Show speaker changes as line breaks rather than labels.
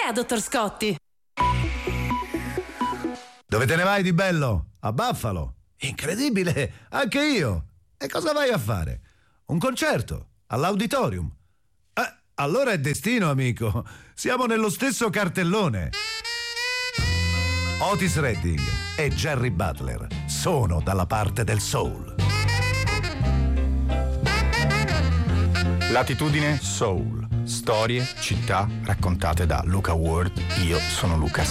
idea, dottor Scotti.
Dove te ne vai di bello? A Buffalo? Incredibile, anche io. E cosa vai a fare? Un concerto all'auditorium. Allora è destino, amico. Siamo nello stesso cartellone. Otis Redding e Jerry Butler sono dalla parte del soul.
Latitudine Soul. Storie, città raccontate da Luca Ward. Io sono Lucas.